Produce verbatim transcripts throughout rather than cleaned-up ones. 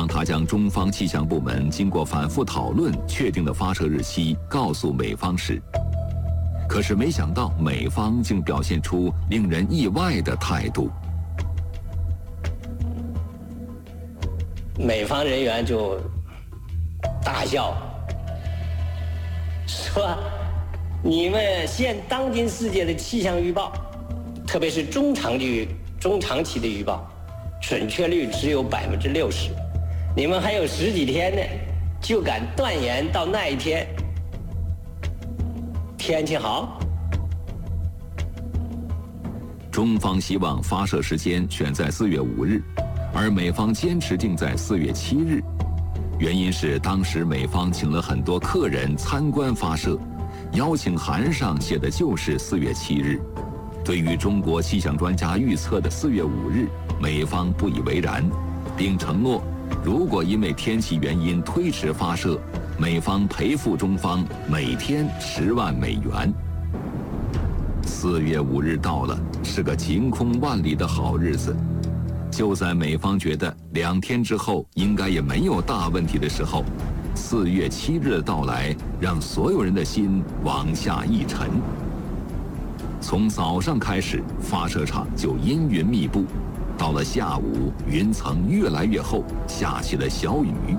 当他将中方气象部门经过反复讨论确定的发射日期告诉美方时，可是没想到美方竟表现出令人意外的态度。 美方人员就大笑，说：“你们现当今世界的气象预报，特别是中长距、中长期的预报，准确率只有百分之六十。你们还有十几天呢，就敢断言到那一天天气好？” 中方希望发射时间选在四月五日，而美方坚持定在四月七日。原因是当时美方请了很多客人参观发射，邀请函上写的就是四月七日。对于中国气象专家预测的四月五日，美方不以为然，并承诺如果因为天气原因推迟发射，美方赔付中方每天十万美元。四月五日到了，是个晴空万里的好日子。就在美方觉得两天之后应该也没有大问题的时候，四月七日的到来让所有人的心往下一沉。从早上开始，发射场就阴云密布，到了下午，云层越来越厚，下起了小雨。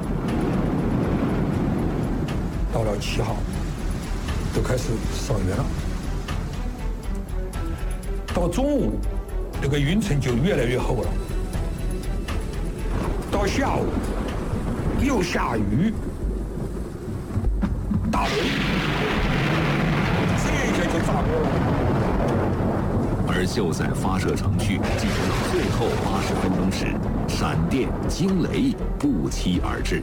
到了七号，就开始扫云了。到中午，这个云层就越来越厚了。到下午，又下雨，打雷，这一下就炸锅了。 而就在发射程序进行到最后八十分钟时，闪电、惊雷不期而至。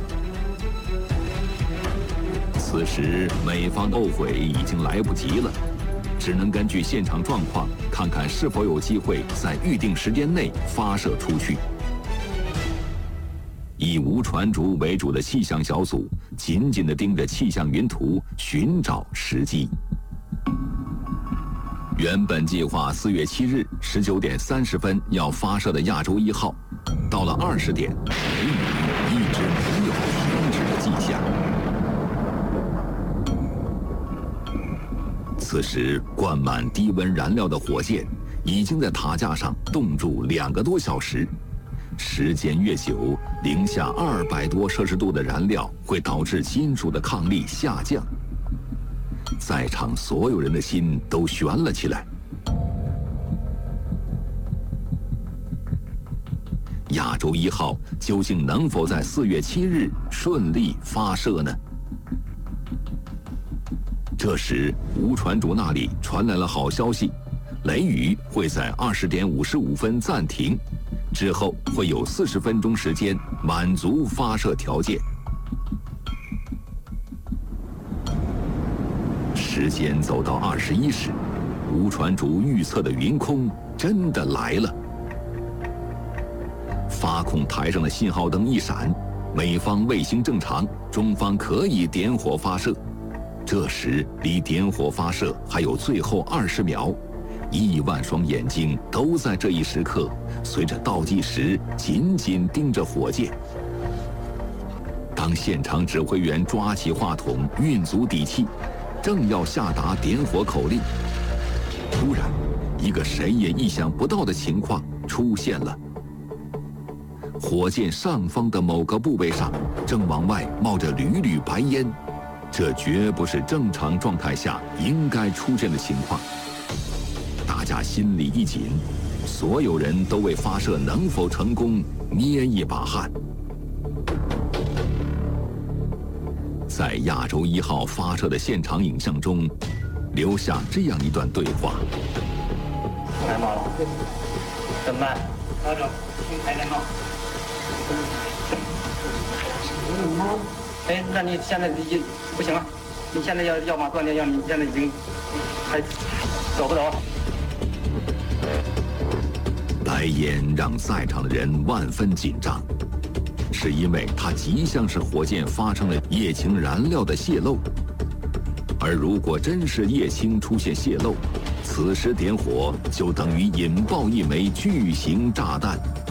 此时，美方后悔已经来不及了，只能根据现场状况，看看是否有机会在预定时间内发射出去。以吴传竹为主的气象小组紧紧地盯着气象云图，寻找时机。原本计划四月七日十九点三十分要发射的亚洲一号，到了二十点，雷雨一直没有停止的迹象。此时，灌满低温燃料的火箭已经在塔架上冻住两个多小时。时间越久，零下二百多摄氏度的燃料会导致金属的抗力下降。在场所有人的心都悬了起来。亚洲一号究竟能否在四月七日顺利发射呢？这时，吴传竹那里传来了好消息，雷雨会在二十点五十五分暂停，之后会有四十分钟时间满足发射条件。时间走到二十一时，吴传竹预测的云空真的来了。发控台上的信号灯一闪，美方卫星正常，中方可以点火发射。这时离点火发射还有最后二十秒，亿万双眼睛都在这一时刻随着倒计时紧紧盯着火箭。当现场指挥员抓起话筒，运足底气，正要下达点火口令，突然一个谁也意想不到的情况出现了。火箭上方的某个部位上正往外冒着缕缕白烟，这绝不是正常状态下应该出现的情况。大家心里一紧，所有人都为发射能否成功捏一把汗。在亚洲一号发射的现场影像中，留下这样一段对话： 开码了，怎么办？调整，新开电脑。哎，那你现在已经不行了，你现在要要么断电，要你现在已经还走不走？ 白烟让在场的人万分紧张，是因为它极像是火箭发生了液氢燃料的泄漏。而如果真是液氢出现泄漏，此时点火就等于引爆一枚巨型炸弹。